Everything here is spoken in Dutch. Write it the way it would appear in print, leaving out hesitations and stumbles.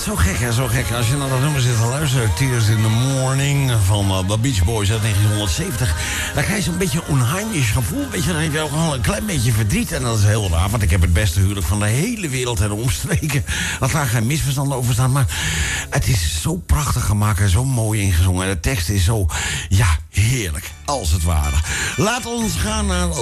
zo gek, hè, zo gek. Als je naar dat nummer zit te luisteren, Tears in the Morning van The Beach Boys uit 1970... dan krijg je zo'n beetje een onheimisch gevoel. Weet je, dan heb je ook al een klein beetje verdriet. En dat is heel raar, want ik heb het beste huwelijk van de hele wereld en omstreken. Laat daar geen misverstand over staan. Maar het is zo prachtig gemaakt en zo mooi ingezongen. En de tekst is zo, ja, heerlijk, als het ware. Laat ons gaan naar